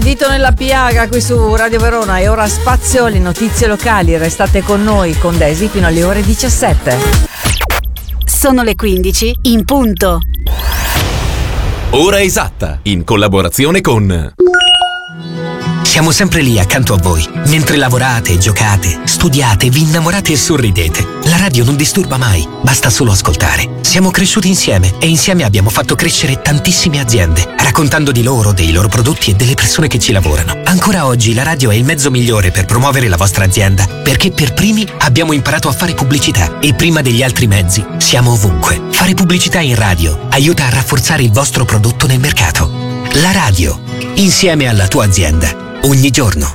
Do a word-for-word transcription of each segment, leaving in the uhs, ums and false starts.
dito nella piaga qui su Radio Verona. E ora spazio alle notizie locali. Restate con noi con Daisy fino alle ore diciassette. Sono le quindici in punto. Ora esatta, in collaborazione con... Siamo sempre lì accanto a voi, mentre lavorate, giocate, studiate, vi innamorate e sorridete. La radio non disturba mai, basta solo ascoltare. Siamo cresciuti insieme e insieme abbiamo fatto crescere tantissime aziende, raccontando di loro, dei loro prodotti e delle persone che ci lavorano. Ancora oggi la radio è il mezzo migliore per promuovere la vostra azienda, perché per primi abbiamo imparato a fare pubblicità e prima degli altri mezzi siamo ovunque. Fare pubblicità in radio aiuta a rafforzare il vostro prodotto nel mercato. La radio, insieme alla tua azienda. Ogni giorno.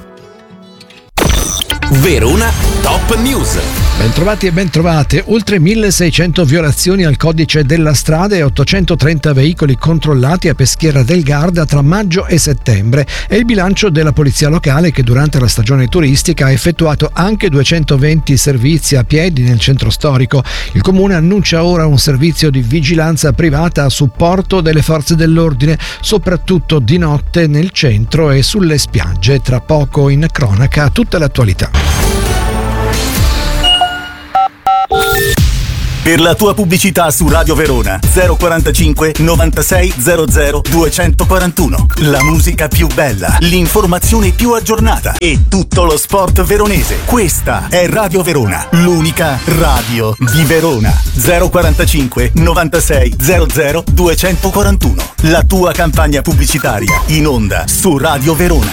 Verona Top News. Bentrovati e bentrovate. Oltre milleseicento violazioni al codice della strada e ottocentotrenta veicoli controllati a Peschiera del Garda tra maggio e settembre. È il bilancio della polizia locale, che durante la stagione turistica ha effettuato anche duecentoventi servizi a piedi nel centro storico. Il comune annuncia ora un servizio di vigilanza privata a supporto delle forze dell'ordine, soprattutto di notte nel centro e sulle spiagge. Tra poco in cronaca tutta l'attualità. Per la tua pubblicità su Radio Verona zero quarantacinque novantasei zero zero duecentoquarantuno. La musica più bella, l'informazione più aggiornata e tutto lo sport veronese. Questa è Radio Verona, l'unica radio di Verona. zero quarantacinque novantasei zero zero duecentoquarantuno. La tua campagna pubblicitaria in onda su Radio Verona.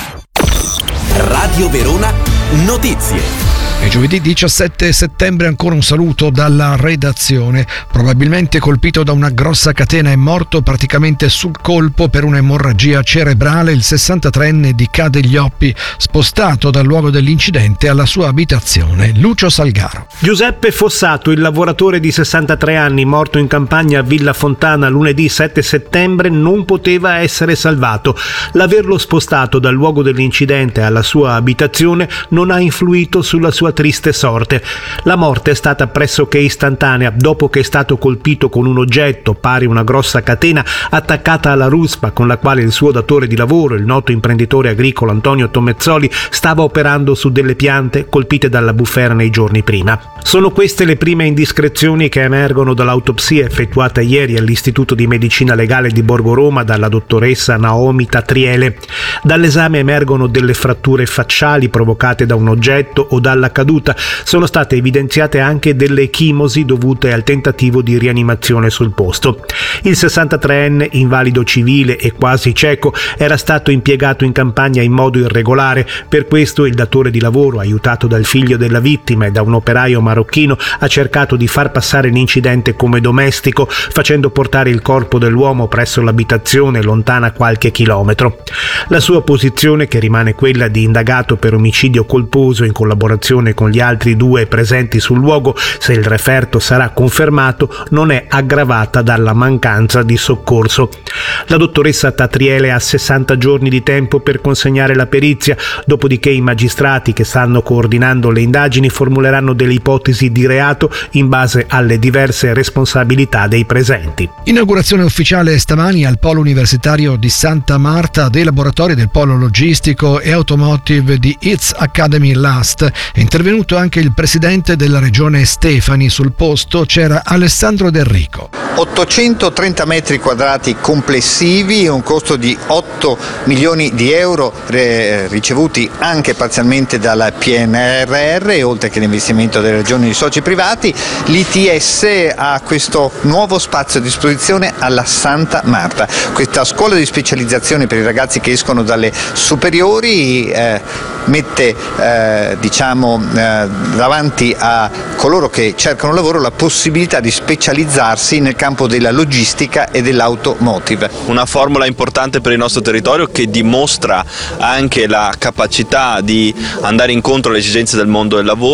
Radio Verona Notizie. E giovedì diciassette settembre ancora un saluto dalla redazione. Probabilmente colpito da una grossa catena, è morto praticamente sul colpo per un'emorragia cerebrale il sessantatreenne di Cadeglioppi, spostato dal luogo dell'incidente alla sua abitazione. Lucio Salgaro. Giuseppe Fossato, il lavoratore di sessantatré anni morto in campagna a Villa Fontana lunedì sette settembre, non poteva essere salvato. L'averlo spostato dal luogo dell'incidente alla sua abitazione non ha influito sulla sua triste sorte. La morte è stata pressoché istantanea dopo che è stato colpito con un oggetto pari una grossa catena attaccata alla ruspa con la quale il suo datore di lavoro, il noto imprenditore agricolo Antonio Tomezzoli, stava operando su delle piante colpite dalla bufera nei giorni prima. Sono queste le prime indiscrezioni che emergono dall'autopsia effettuata ieri all'Istituto di Medicina Legale di Borgo Roma dalla dottoressa Naomi Tatriele. Dall'esame emergono delle fratture facciali provocate da un oggetto o dalla caduta. Sono state evidenziate anche delle echimosi dovute al tentativo di rianimazione sul posto. Il sessantatreenne, invalido civile e quasi cieco, era stato impiegato in campagna in modo irregolare. Per questo il datore di lavoro, aiutato dal figlio della vittima e da un operaio marocchino, ha cercato di far passare l'incidente come domestico, facendo portare il corpo dell'uomo presso l'abitazione, lontana qualche chilometro. La sua posizione, che rimane quella di indagato per omicidio colposo in collaborazione con gli altri due presenti sul luogo, se il referto sarà confermato, non è aggravata dalla mancanza di soccorso. La dottoressa Tatriele ha sessanta giorni di tempo per consegnare la perizia, dopodiché i magistrati che stanno coordinando le indagini formuleranno delle ipotesi di reato in base alle diverse responsabilità dei presenti. Inaugurazione ufficiale stamani al Polo Universitario di Santa Marta dei laboratori del Polo Logistico e Automotive di It's Academy Last. È intervenuto anche il presidente della regione Stefani. Sul posto c'era Alessandro Del Rico. ottocentotrenta metri quadrati complessivi, un costo di otto milioni di euro eh, ricevuti anche parzialmente dal P N R R, oltre che l'investimento delle regioni di soci privati. L'I T S ha questo nuovo spazio a disposizione alla Santa Marta. Questa scuola di specializzazione per i ragazzi che escono dalle superiori eh, mette eh, diciamo eh, davanti a coloro che cercano lavoro la possibilità di specializzarsi nel campo della logistica e dell'automotive. Una formula importante per il nostro territorio che dimostra anche la capacità di andare incontro alle esigenze del mondo del lavoro,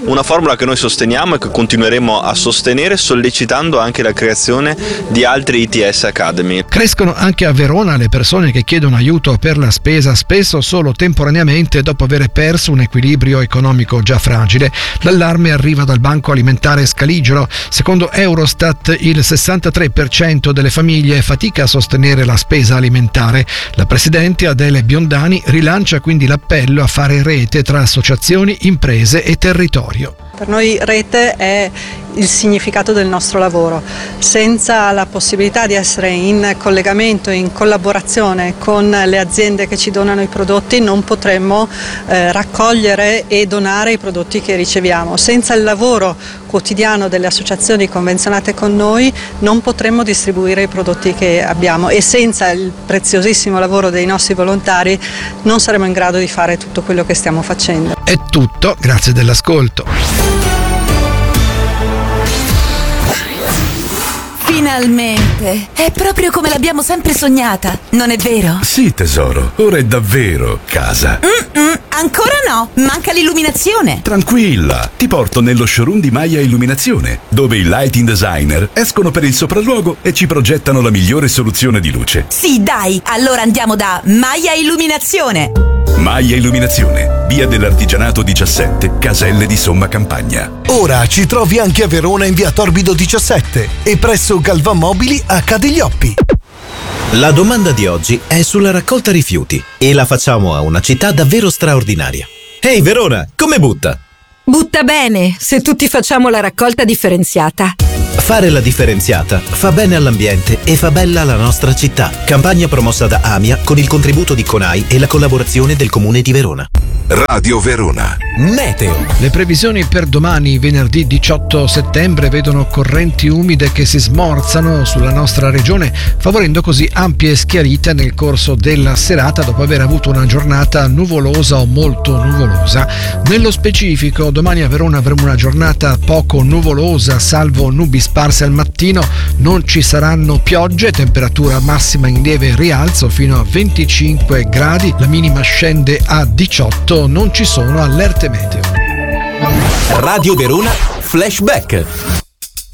una formula che noi sosteniamo e che continueremo a sostenere, sollecitando anche la creazione di altri I T S Academy. Crescono anche a Verona le persone che chiedono aiuto per la spesa, spesso solo temporaneamente dopo aver perso un equilibrio economico già fragile. L'allarme arriva dal Banco Alimentare Scaligero. Secondo Eurostat il sessantatré per cento delle famiglie fatica a sostenere la spesa alimentare. La presidente Adele Biondani rilancia quindi l'appello a fare rete tra associazioni, imprese e territorio. Per noi rete è il significato del nostro lavoro. Senza la possibilità di essere in collegamento, in collaborazione con le aziende che ci donano i prodotti, non potremmo eh, raccogliere e donare i prodotti che riceviamo. Senza il lavoro quotidiano delle associazioni convenzionate con noi non potremmo distribuire i prodotti che abbiamo, e senza il preziosissimo lavoro dei nostri volontari non saremo in grado di fare tutto quello che stiamo facendo. È tutto, grazie dell'ascolto. Finalmente! È proprio come l'abbiamo sempre sognata, non è vero? Sì, tesoro, ora è davvero casa. Mm-mm, ancora no, manca l'illuminazione. Tranquilla, ti porto nello showroom di Maya Illuminazione, dove i lighting designer escono per il sopralluogo e ci progettano la migliore soluzione di luce. Sì, dai, allora andiamo da Maya Illuminazione. Maya Illuminazione, via dell'Artigianato diciassette, Caselle di Somma Campagna. Ora ci trovi anche a Verona in via Torbido diciassette e presso Galvan Mobili a Cadiglioppi. La domanda di oggi è sulla raccolta rifiuti e la facciamo a una città davvero straordinaria. Ehi Verona, come butta? Butta bene, se tutti facciamo la raccolta differenziata. Fare la differenziata fa bene all'ambiente e fa bella la nostra città. Campagna promossa da AMIA con il contributo di CONAI e la collaborazione del Comune di Verona. Radio Verona. Meteo. Le previsioni per domani, venerdì diciotto settembre, vedono correnti umide che si smorzano sulla nostra regione, favorendo così ampie schiarite nel corso della serata dopo aver avuto una giornata nuvolosa o molto nuvolosa. Nello specifico, domani a Verona avremo una giornata poco nuvolosa, salvo nubi sparse al mattino. Non ci saranno piogge, temperatura massima in lieve rialzo fino a venticinque gradi, la minima scende a diciotto. Non ci sono allerte meteo. Radio Verona Flashback.